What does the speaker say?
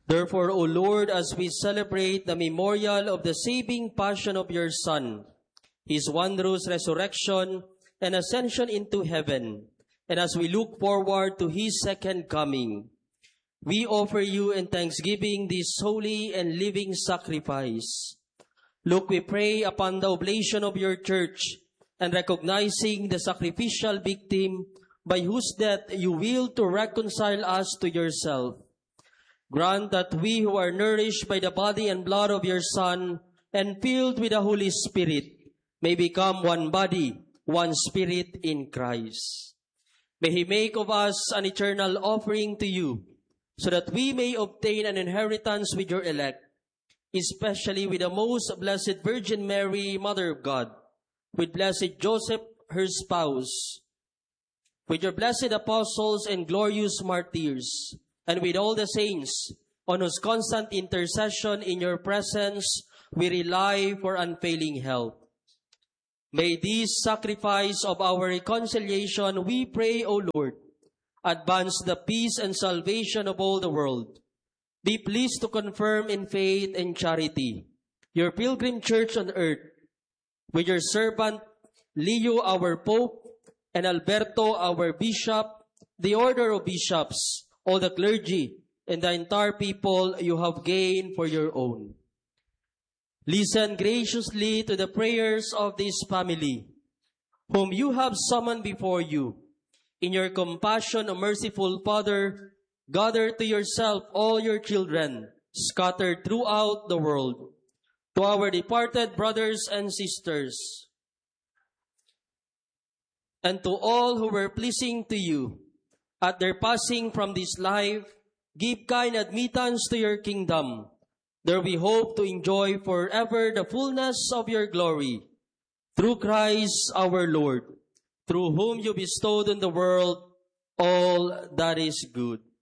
Therefore, O Lord, as we celebrate the memorial of the saving passion of your Son, his wondrous resurrection and ascension into heaven, and as we look forward to his second coming, we offer you in thanksgiving this holy and living sacrifice. Look, we pray upon the oblation of your church, and recognizing the sacrificial victim by whose death you will to reconcile us to yourself. Grant that we who are nourished by the body and blood of your Son and filled with the Holy Spirit may become one body, one spirit in Christ. May he make of us an eternal offering to you, so that we may obtain an inheritance with your elect, especially with the most blessed Virgin Mary, Mother of God, with blessed Joseph, her spouse, with your blessed apostles and glorious martyrs, and with all the saints, on whose constant intercession in your presence we rely for unfailing help. May this sacrifice of our reconciliation, we pray, O Lord, advance the peace and salvation of all the world. Be pleased to confirm in faith and charity your pilgrim church on earth, with your servant Leo, our Pope, and Alberto, our Bishop, the order of bishops, all the clergy, and the entire people you have gained for your own. Listen graciously to the prayers of this family, whom you have summoned before you. In your compassion, O merciful Father, gather to yourself all your children scattered throughout the world. To our departed brothers and sisters, and to all who were pleasing to you, at their passing from this life, give kind admittance to your kingdom. There we hope to enjoy forever the fullness of your glory. Through Christ our Lord, through whom you bestowed on the world all that is good.